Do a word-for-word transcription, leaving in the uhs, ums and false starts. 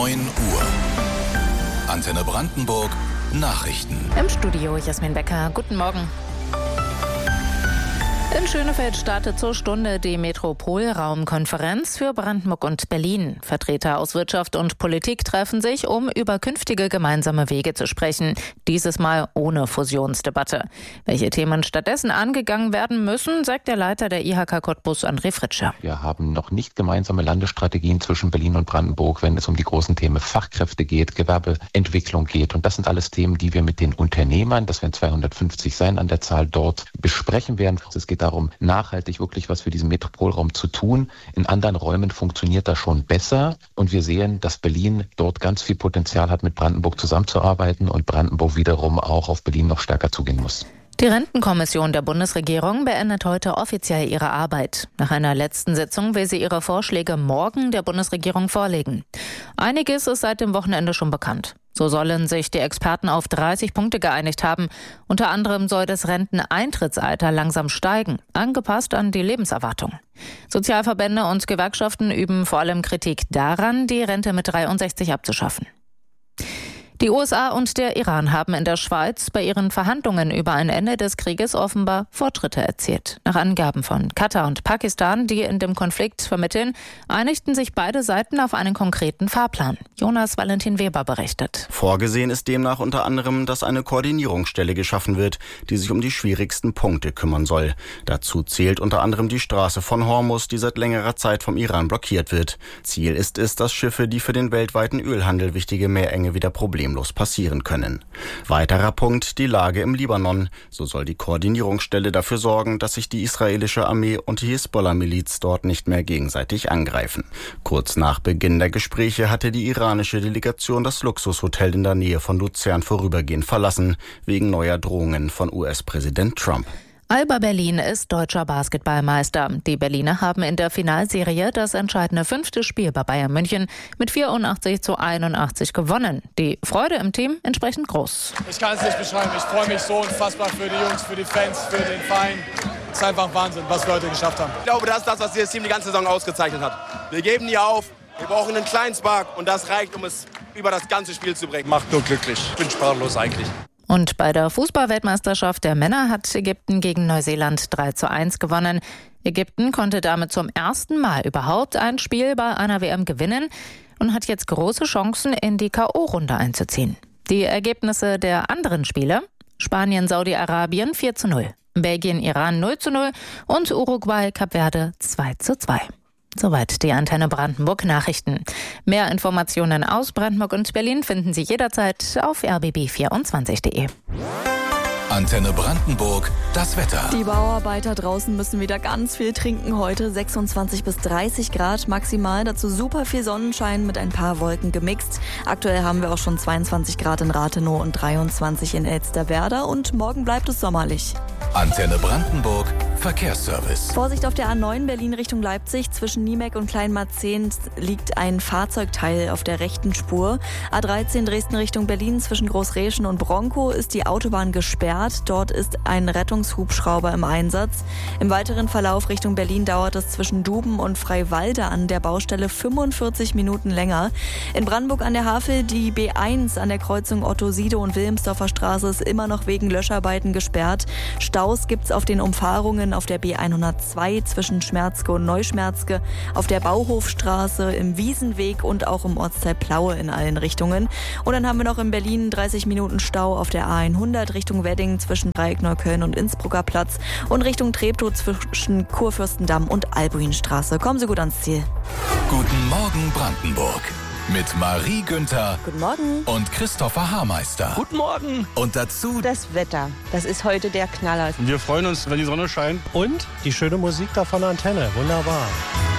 neun Uhr. Antenne Brandenburg Nachrichten. Im Studio Jasmin Becker. Guten Morgen. In Schönefeld startet zur Stunde die Metropolraumkonferenz für Brandenburg und Berlin. Vertreter aus Wirtschaft und Politik treffen sich, um über künftige gemeinsame Wege zu sprechen. Dieses Mal ohne Fusionsdebatte. Welche Themen stattdessen angegangen werden müssen, sagt der Leiter der I H K Cottbus, André Fritsche. Wir haben noch nicht gemeinsame Landesstrategien zwischen Berlin und Brandenburg, wenn es um die großen Themen Fachkräfte geht, Gewerbeentwicklung geht. Und das sind alles Themen, die wir mit den Unternehmern, das werden zweihundertfünfzig sein an der Zahl, dort besprechen werden. Es geht darum, nachhaltig wirklich was für diesen Metropolraum zu tun. In anderen Räumen funktioniert das schon besser. Und wir sehen, dass Berlin dort ganz viel Potenzial hat, mit Brandenburg zusammenzuarbeiten und Brandenburg wiederum auch auf Berlin noch stärker zugehen muss. Die Rentenkommission der Bundesregierung beendet heute offiziell ihre Arbeit. Nach einer letzten Sitzung will sie ihre Vorschläge morgen der Bundesregierung vorlegen. Einiges ist seit dem Wochenende schon bekannt. So sollen sich die Experten auf dreißig Punkte geeinigt haben. Unter anderem soll das Renteneintrittsalter langsam steigen, angepasst an die Lebenserwartung. Sozialverbände und Gewerkschaften üben vor allem Kritik daran, die Rente mit dreiundsechzig abzuschaffen. Die U S A und der Iran haben in der Schweiz bei ihren Verhandlungen über ein Ende des Krieges offenbar Fortschritte erzielt. Nach Angaben von Katar und Pakistan, die in dem Konflikt vermitteln, einigten sich beide Seiten auf einen konkreten Fahrplan. Jonas Valentin Weber berichtet. Vorgesehen ist demnach unter anderem, dass eine Koordinierungsstelle geschaffen wird, die sich um die schwierigsten Punkte kümmern soll. Dazu zählt unter anderem die Straße von Hormuz, die seit längerer Zeit vom Iran blockiert wird. Ziel ist es, dass Schiffe, die für den weltweiten Ölhandel wichtige Meerenge wieder problemlos passieren können. Weiterer Punkt, die Lage im Libanon. So soll die Koordinierungsstelle dafür sorgen, dass sich die israelische Armee und die Hisbollah-Miliz dort nicht mehr gegenseitig angreifen. Kurz nach Beginn der Gespräche hatte die iranische Delegation das Luxushotel in der Nähe von Luzern vorübergehend verlassen, wegen neuer Drohungen von U S-Präsident Trump. Alba Berlin ist deutscher Basketballmeister. Die Berliner haben in der Finalserie das entscheidende fünfte Spiel bei Bayern München mit vierundachtzig zu einundachtzig gewonnen. Die Freude im Team entsprechend groß. Ich kann es nicht beschreiben. Ich freue mich so unfassbar für die Jungs, für die Fans, für den Verein. Es ist einfach Wahnsinn, was wir heute geschafft haben. Ich glaube, das ist das, was dieses Team die ganze Saison ausgezeichnet hat. Wir geben nie auf. Wir brauchen einen kleinen Spark und das reicht, um es über das ganze Spiel zu bringen. Macht nur glücklich. Ich bin sprachlos eigentlich. Und bei der Fußball-Weltmeisterschaft der Männer hat Ägypten gegen Neuseeland drei zu eins gewonnen. Ägypten konnte damit zum ersten Mal überhaupt ein Spiel bei einer W M gewinnen und hat jetzt große Chancen, in die K O-Runde einzuziehen. Die Ergebnisse der anderen Spiele: Spanien, Saudi-Arabien vier zu null, Belgien, Iran null zu null und Uruguay, Kap Verde zwei zu zwei. Soweit die Antenne Brandenburg Nachrichten. Mehr Informationen aus Brandenburg und Berlin finden Sie jederzeit auf r b b vierundzwanzig punkt de. Antenne Brandenburg, das Wetter. Die Bauarbeiter draußen müssen wieder ganz viel trinken heute. sechsundzwanzig bis dreißig Grad maximal. Dazu super viel Sonnenschein mit ein paar Wolken gemixt. Aktuell haben wir auch schon zweiundzwanzig Grad in Rathenow und dreiundzwanzig in Elsterwerda. Und morgen bleibt es sommerlich. Antenne Brandenburg, Verkehrsservice. Vorsicht auf der A neun Berlin Richtung Leipzig. Zwischen Niemek und Kleinmarzehn liegt ein Fahrzeugteil auf der rechten Spur. A dreizehn Dresden Richtung Berlin zwischen Großreschen und Bronkow ist die Autobahn gesperrt. Dort ist ein Rettungshubschrauber im Einsatz. Im weiteren Verlauf Richtung Berlin dauert es zwischen Duben und Freiwalde an der Baustelle fünfundvierzig Minuten länger. In Brandenburg an der Havel die B eins an der Kreuzung Otto-Siede und Wilhelmsdorfer Straße ist immer noch wegen Löscharbeiten gesperrt. Staus gibt's auf den Umfahrungen auf der B hundertzwei zwischen Schmerzke und Neuschmerzke, auf der Bauhofstraße, im Wiesenweg und auch im Ortsteil Plaue in allen Richtungen. Und dann haben wir noch in Berlin dreißig Minuten Stau auf der A hundert Richtung Wedding zwischen Dreieck-Neukölln und Innsbrucker Platz und Richtung Treptow zwischen Kurfürstendamm und Albuinstraße. Kommen Sie gut ans Ziel. Guten Morgen Brandenburg. Mit Marie Günther. Guten Morgen. Und Christopher Haarmeister. Guten Morgen. Und dazu das Wetter. Das ist heute der Knaller. Wir freuen uns, wenn die Sonne scheint. Und die schöne Musik da von der Antenne. Wunderbar.